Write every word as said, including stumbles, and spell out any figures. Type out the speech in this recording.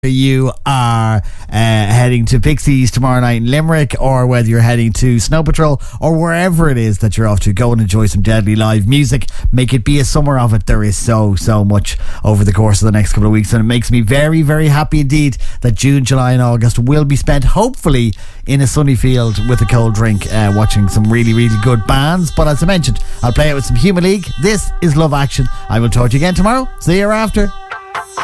you are uh, heading to Pixies tomorrow night in Limerick, or whether you're heading to Snow Patrol, or wherever it is that you're off to, go and enjoy some deadly live music. Make it be a summer of it. There is so so much over the course of the next couple of weeks, and it makes me very very happy indeed that June, July and August will be spent hopefully in a sunny field with a cold drink, uh, watching some really really good bands. But as I mentioned, I'll play it with some Human League. This is Love Action. I will talk to you again tomorrow. See you after.